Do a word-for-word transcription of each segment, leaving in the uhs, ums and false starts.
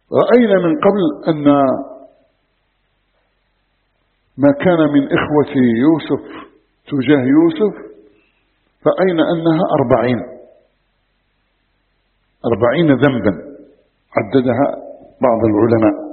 رأينا من قبل أن ما كان من إخوة يوسف تجاه يوسف رأينا أنها أربعين أربعين ذنبا عددها بعض العلماء،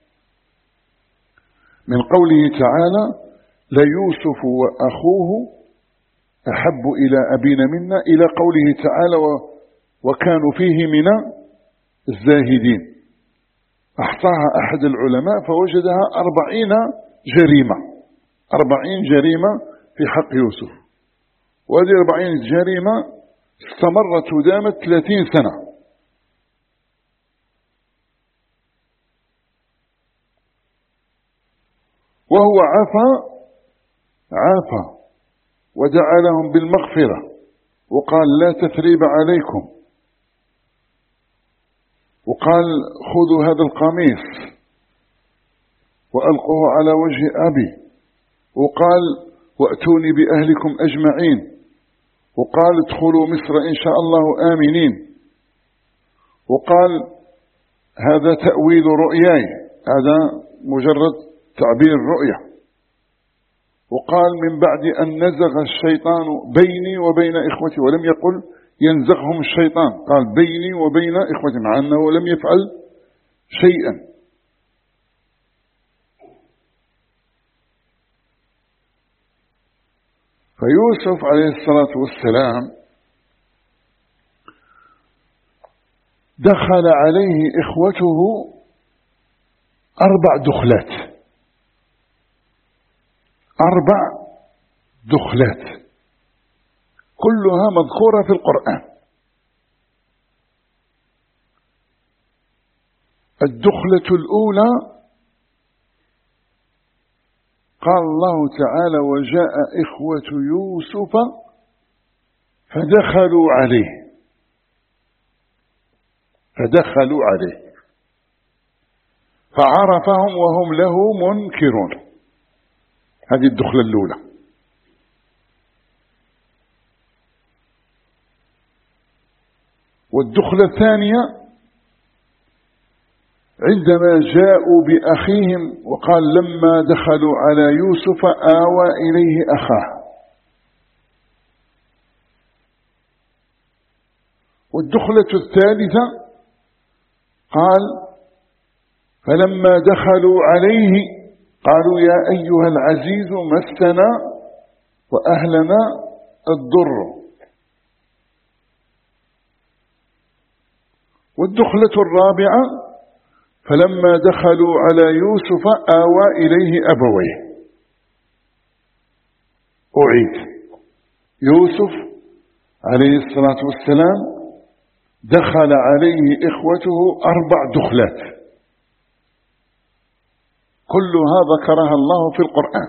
من قوله تعالى ليوسف وأخوه أحب إلى أبينا منا، إلى قوله تعالى وكانوا فيه من الزاهدين. أحصاها أحد العلماء فوجدها أربعين جريمة، أربعين جريمة في حق يوسف، وهذه أربعين جريمة استمرت ودامت ثلاثين سنة. وهو عفا عافى ودعا لهم بالمغفرة وقال لا تثريب عليكم، وقال خذوا هذا القميص وألقوه على وجه أبي، وقال وأتوني بأهلكم أجمعين، وقال ادخلوا مصر إن شاء الله آمنين، وقال هذا تأويل رؤياي، هذا مجرد تعبير رؤية، وقال من بعد أن نزغ الشيطان بيني وبين إخوتي، ولم يقل ينزغهم الشيطان، قال بيني وبين إخوتي، مع أنه لم يفعل شيئا. فيوسف عليه الصلاة والسلام دخل عليه إخوته أربع دخلات، أربع دخلات كلها مذكورة في القرآن. الدخلة الأولى قال الله تعالى وجاء إخوة يوسف فدخلوا عليه، فدخلوا عليه فعرفهم وهم له منكرون. هذه الدخلة الأولى. والدخلة الثانية عندما جاءوا بأخيهم وقال لما دخلوا على يوسف آوى إليه أخاه. والدخلة الثالثة قال فلما دخلوا عليه قالوا يا أيها العزيز مسنا وأهلنا الضر. والدخلة الرابعة فلما دخلوا على يوسف آوى إليه أبويه. أعيد، يوسف عليه الصلاة والسلام دخل عليه إخوته أربع دخلات كلها ذكرها الله في القرآن.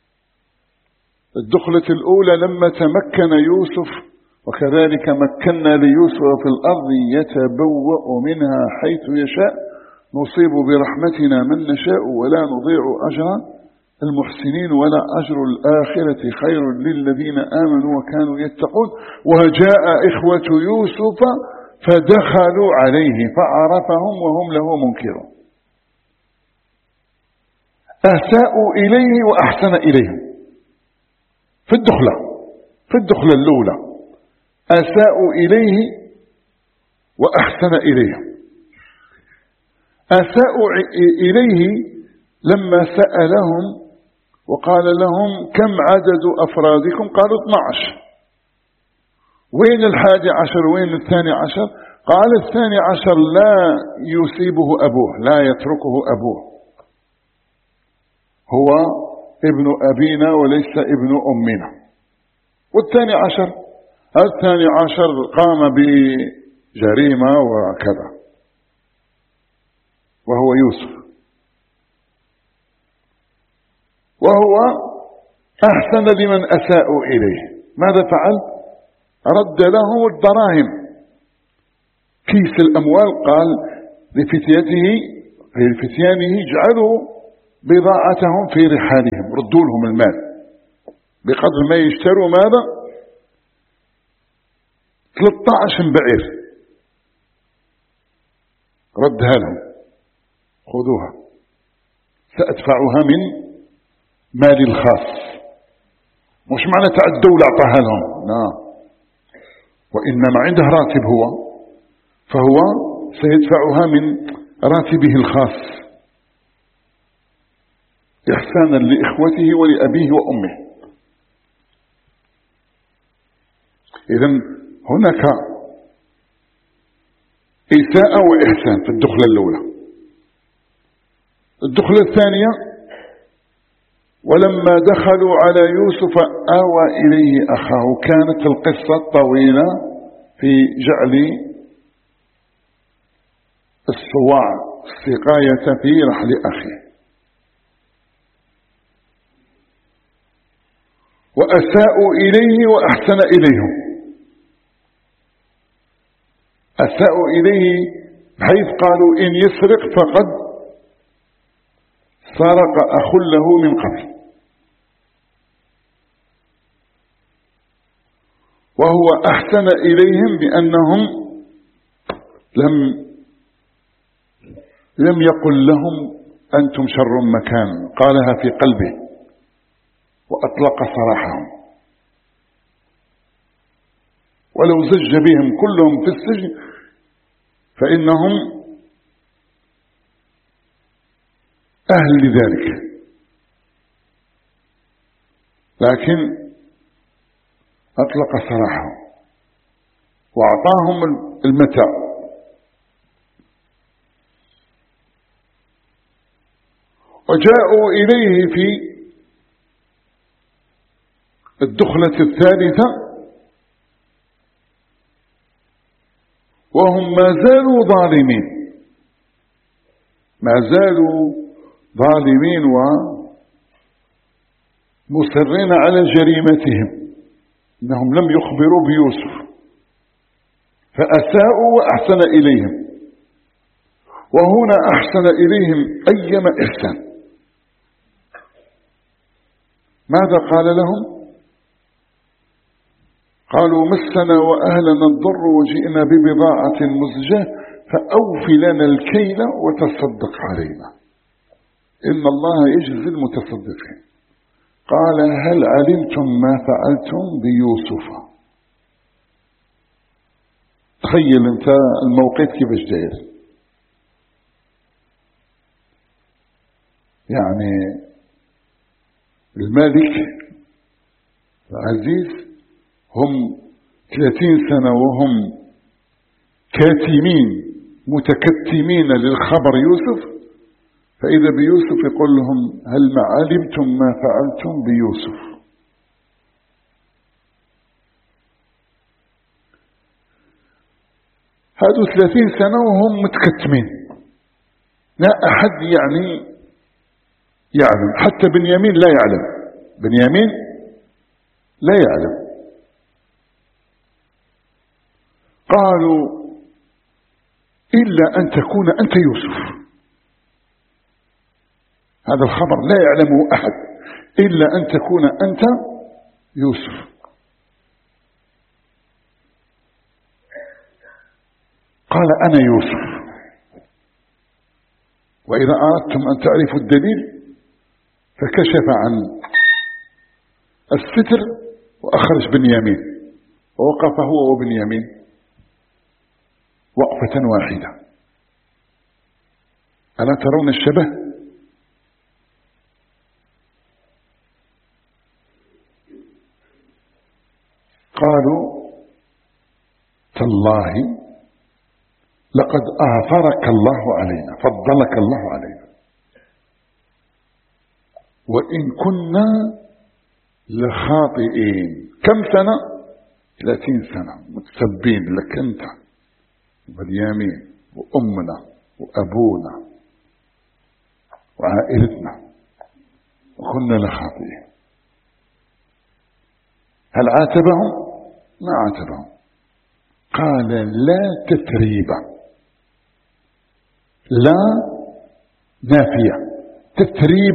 الدخلة الأولى لما تمكن يوسف وكذلك مكنا ليوسف في الأرض يتبوأ منها حيث يشاء نصيب برحمتنا من نشاء ولا نضيع أجر المحسنين ولا أجر الآخرة خير للذين آمنوا وكانوا يتقون. وجاء إخوة يوسف فدخلوا عليه فعرفهم وهم له منكرون. أساءوا إليه وأحسن إليهم في الدخلة في الدخلة الأولى، أساءوا إليه وأحسن إليهم. أساءوا إليه لما سألهم وقال لهم كم عدد أفرادكم؟ قالوا اثنى عشر. وين الحادي عشر وين الثاني عشر؟ قال الثاني عشر لا يصيبه أبوه، لا يتركه أبوه، هو ابن أبينا وليس ابن أمنا. والثاني عشر الثاني عشر قام بجريمة وكذا وهو يوسف، وهو أحسن لمن أساءوا إليه. ماذا فعل؟ رد لهم الدراهم، كيس الأموال، قال لفتيته لفتيانه اجعلوا بضاعتهم في رحالهم، ردوا لهم المال بقدر ما يشتروا ماذا؟ ثلاثة عشر بعير ردها لهم. خذوها سأدفعها من مالي الخاص. مش معنى تاع الدولة أعطاها لهم، لا، وإنما عنده راتب هو، فهو سيدفعها من راتبه الخاص إحسانا لإخوته ولأبيه وأمه. إذن هناك إساءة وإحسان في الدخلة الأولى. الدخلة الثانية: ولما دخلوا على يوسف آوى إليه أخاه. كانت القصة طويلة في جعل الصواع السقاية في رحل أخيه. وأساءوا إليه وأحسن إليهم. أساءوا إليه حيث قالوا إن يسرق فقد سرق أخ له من قبل، وهو أحسن إليهم بأنهم لم لم يقل لهم أنتم شر مكان، قالها في قلبه وأطلق سراحهم. ولو زج بهم كلهم في السجن فإنهم أهل لذلك، لكن أطلق سراحهم وأعطاهم المتاع. وجاءوا إليه في الدخلة الثالثة وهم ما زالوا ظالمين، ما زالوا ظالمين ومصرين على جريمتهم، إنهم لم يخبروا بيوسف فأساءوا وأحسن إليهم. وهنا أحسن إليهم أيما إحسان. ماذا قال لهم؟ قالوا مسنا وأهلنا الضر وجئنا ببضاعة مزجاة فأوف لنا الكيل وتصدق علينا إن الله يجزي المتصدقين. قال هل علمتم ما فعلتم بيوسف؟ تخيل انت الموقف كيفاش داير. يعني الملك العزيز هم ثلاثين سنة وهم كاتمين متكتمين للخبر يوسف، فإذا بيوسف يقول لهم هل ما علمتم ما فعلتم بيوسف؟ هذو ثلاثين سنة وهم متكتمين، لا أحد يعني يعلم، حتى بنيامين لا يعلم، بنيامين لا يعلم. قالوا إلا أن تكون أنت يوسف. هذا الخبر لا يعلمه أحد إلا أن تكون أنت يوسف. قال أنا يوسف. وإذا أردتم أن تعرفوا الدليل فكشف عن الستر وأخرج بنيامين ووقف هو وبنيامين وقفة واحدة. ألا ترون الشبه؟ قالوا تالله لقد آثرك الله علينا، فضلك الله علينا، وإن كنا لخاطئين. كم سنة؟ ثلاثين سنة متسبين لك أنت وبنيامين وأمنا وأبونا وعائلتنا، وكنا لخاطئين. هل عاتبهم؟ ما عاتبهم. قال لا تتريب، لا نافية، تتريب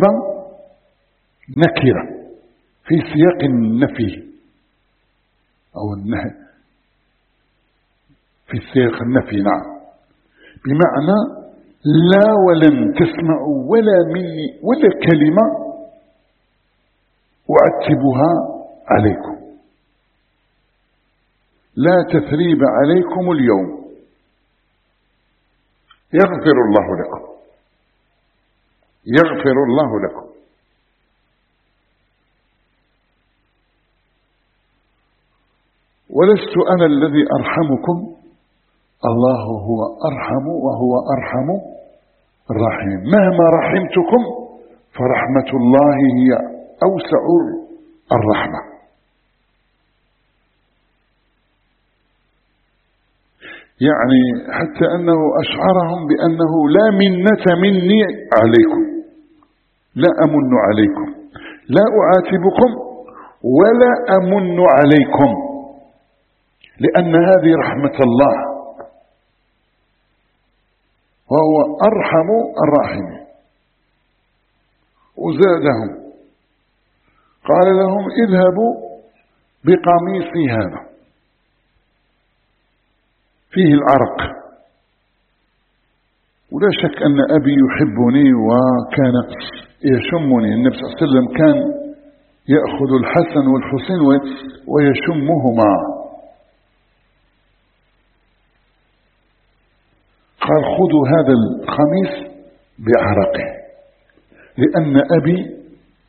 نكرة في سياق النفي أو النهي، في سياق النفي، نعم، بمعنى لا ولن تسمعوا ولا مني ولا كلمة أعتبها عليكم، لا تثريب عليكم اليوم، يغفر الله لكم، يغفر الله لكم. ولست أنا الذي أرحمكم، الله هو أرحم وهو أرحم الراحمين. مهما رحمتكم فرحمة الله هي أوسع الرحمة. يعني حتى أنه أشعرهم بأنه لا منة مني عليكم، لا أمن عليكم، لا أعاتبكم ولا أمن عليكم، لأن هذه رحمة الله وهو أرحم الراحمين. وزادهم قال لهم اذهبوا بقميصي هذا فيه العرق، ولا شك أن أبي يحبني وكان يشمني. النبي صلى الله عليه وسلم كان يأخذ الحسن والحسين ويشمهما. قال خذوا هذا القميص بعرقه، لأن أبي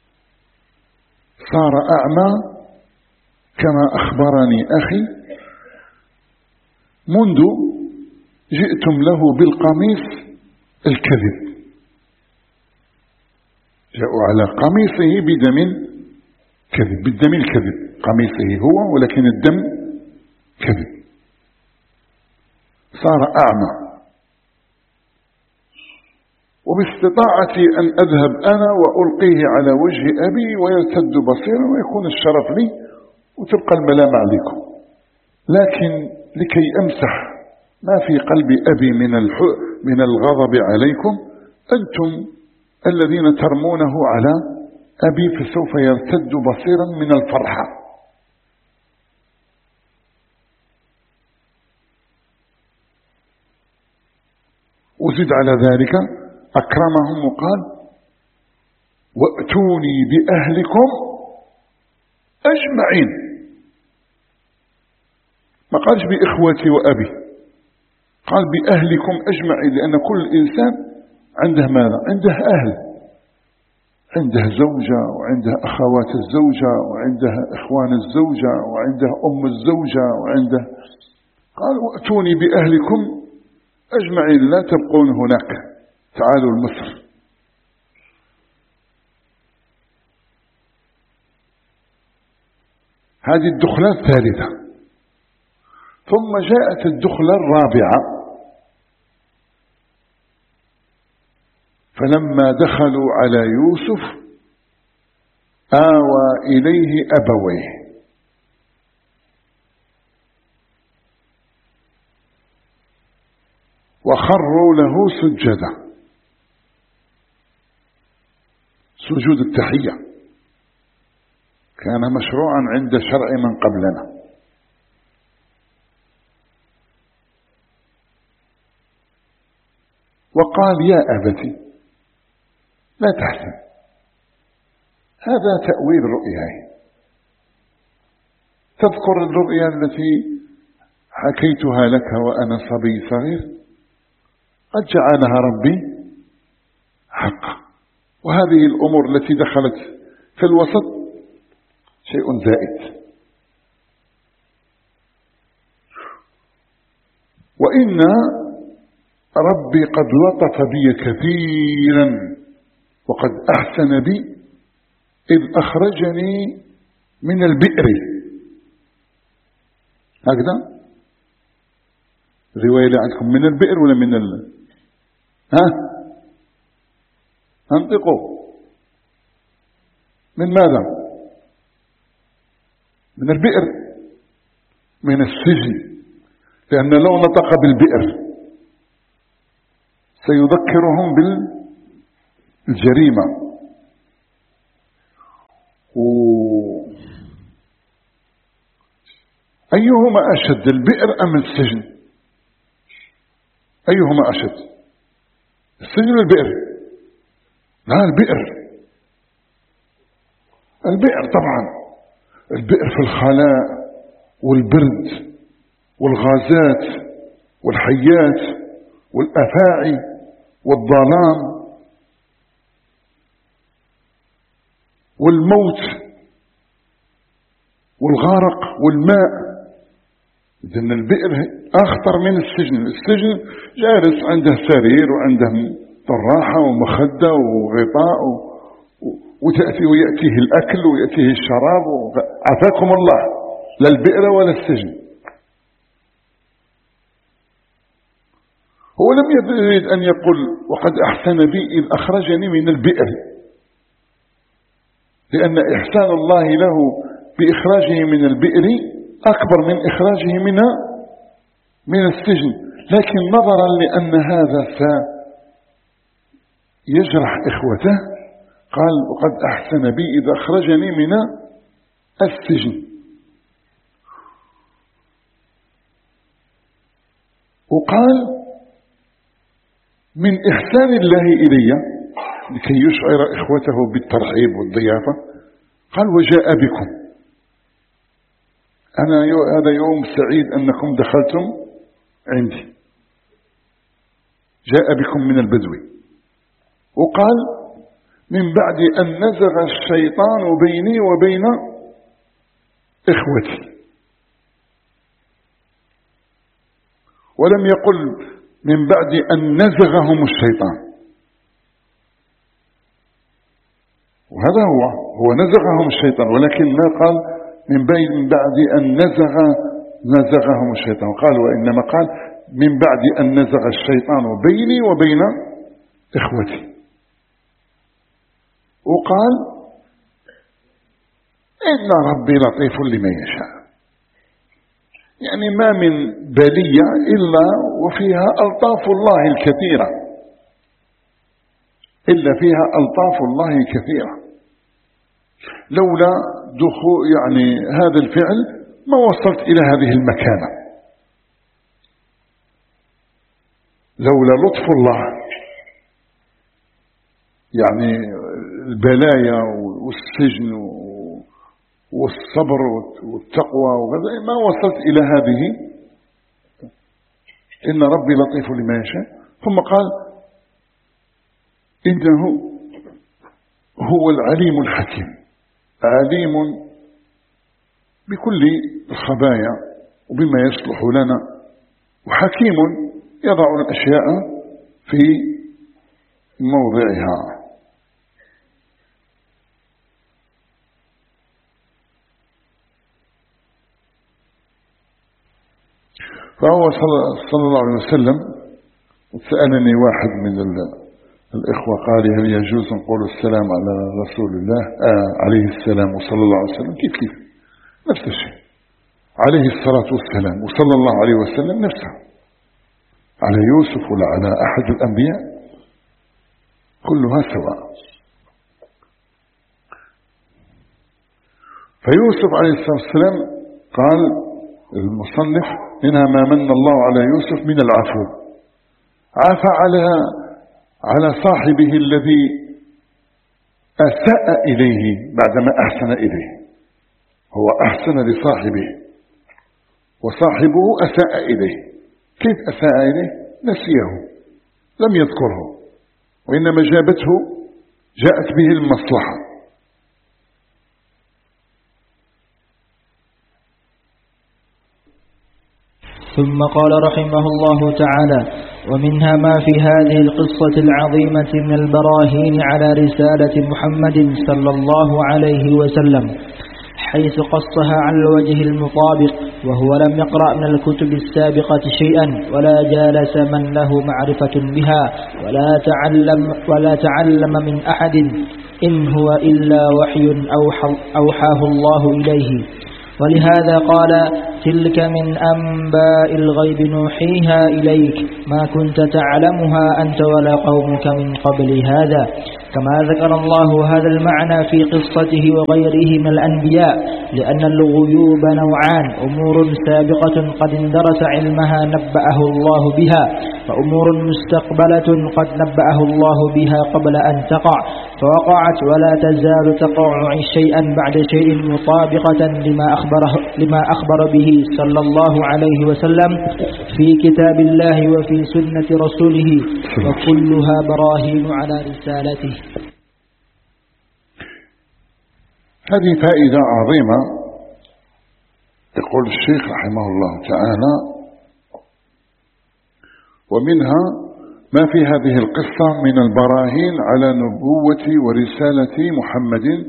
صار أعمى كما أخبرني أخي منذ جئتم له بالقميص الكذب. جاءوا على قميصه بدم كذب، بالدم الكذب، قميصه هو ولكن الدم كذب، صار أعمى. وباستطاعتي أن أذهب أنا وألقيه على وجه أبي ويرتد بصيرا ويكون الشرف لي وتبقى الملامة عليكم، لكن لكي أمسح ما في قلب أبي من من الغضب عليكم، أنتم الذين ترمونه على أبي فسوف يرتد بصيرا من الفرحة. وزد على ذلك أكرمهم وقال وأتوني بأهلكم أجمعين، ما قالش بإخوتي وأبي، قال بأهلكم أجمعين، لأن كل إنسان عنده ماذا؟ عنده أهل، عنده زوجة وعنده أخوات الزوجة وعنده إخوان الزوجة وعنده أم الزوجة وعنده. قال وأتوني بأهلكم أجمعين، لا تبقون هناك، تعالوا لمصر. هذه الدخلة الثالثة. ثم جاءت الدخلة الرابعة، فلما دخلوا على يوسف آوى إليه أبويه وخروا له سجدا، سجود التحية كان مشروعا عند شرع من قبلنا. وقال يا أبتي لا تحزن، هذا تأويل رؤياي، تذكر الرؤيا التي حكيتها لك وأنا صبي صغير، قد جعلها ربي حقا، وهذه الأمور التي دخلت في الوسط شيء زائد. وإن ربي قد لطف بي كثيرا وقد أحسن بي إذ أخرجني من البئر. هكذا الرواية اللي عندكم، من البئر ولا من ال ها انطقوا، من ماذا؟ من البئر، من السجن، لأن لو نطق بالبئر سيذكرهم بالجريمة. و... أيهما أشد، البئر أم السجن؟ أيهما أشد؟ السجن البئر؟ لا، البئر البئر طبعا، البئر في الخلاء والبرد والغازات والحيات والأفاعي والظلام والموت والغرق والماء. إذن البئر أخطر من السجن. السجن جالس عنده سرير وعنده طراحة ومخدة وغطاء وتأتي ويأتيه الأكل ويأتيه الشراب، عافاكم الله، لا البئر ولا السجن. هو لم يريد أن يقول وقد أحسن بي إذ أخرجني من البئر، لأن إحسان الله له بإخراجه من البئر أكبر من إخراجه من من السجن، لكن نظرا لأن هذا سيجرح إخوته قال وقد أحسن بي إذا أخرجني من السجن. وقال من إحسان الله إلي لكي يشعر إخوته بالترحيب والضيافة قال وجاء بكم، أنا هذا يوم سعيد أنكم دخلتم عندي، جاء بكم من البدو. وقال من بعد أن نزغ الشيطان بيني وبين إخوتي، ولم يقل من بعد أن نزغهم الشيطان، وهذا هو هو نزغهم الشيطان، ولكن ما قال من بعد أن نزغ نزغهم الشيطان، قال وإنما قال من بعد أن نزغ الشيطان بيني وبين إخوتي. وقال إن ربي لطيف لمن يشاء، يعني ما من بلية إلا وفيها ألطاف الله الكثيرة، إلا فيها ألطاف الله الكثيرة. لولا دخول يعني هذا الفعل ما وصلت إلى هذه المكانة، لولا لطف الله، يعني البلايا والسجن والصبر والتقوى وغيره ما وصلت إلى هذه. إن ربي لطيف لما يشاء. ثم قال إنه هو العليم الحكيم، عليم بكل الخبايا وبما يصلح لنا، وحكيم يضع الأشياء في موضعها. فهو صلى الله عليه وسلم سألني واحد من الإخوة قال هل يجوز نقول السلام على رسول الله آه عليه السلام وصلى الله عليه وسلم؟ كيف كيف نفس الشيء، عليه الصلاة والسلام وصلى الله عليه وسلم نفسه، على يوسف ولا على أحد الأنبياء كلها سواء. فيوسف عليه الصلاة والسلام قال المصنف منها ما من الله على يوسف من العفو، عفى على على صاحبه الذي أساء إليه بعدما أحسن إليه. هو أحسن لصاحبه وصاحبه أساء إليه. كيف أساء إليه؟ نسيه، لم يذكره، وإنما جابته جاءت به المصلحة. ثم قال رحمه الله تعالى: ومنها ما في هذه القصة العظيمة من البراهين على رسالة محمد صلى الله عليه وسلم، حيث قصها على الوجه المطابق، وهو لم يقرأ من الكتب السابقة شيئا ولا جالس من له معرفة بها ولا تعلم, ولا تعلم من أحد، إن هو إلا وحي أوحاه الله إليه. ولهذا قال تلك من أنباء الغيب نوحيها إليك ما كنت تعلمها أنت ولا قومك من قبل هذا. كما ذكر الله هذا المعنى في قصته وغيره من الأنبياء، لأن الغيوب نوعان: أمور سابقة قد اندرس علمها نبأه الله بها، وأمور مستقبلة قد نبأه الله بها قبل أن تقع فوقعت ولا تزال تقع شيئا بعد شيء مطابقة لما أخبره لما أخبر به صلى الله عليه وسلم في كتاب الله وفي سنة رسوله، وكلها براهين على رسالته. هذه فائدة عظيمة. يقول الشيخ رحمه الله تعالى: ومنها ما في هذه القصة من البراهين على نبوة ورسالة محمد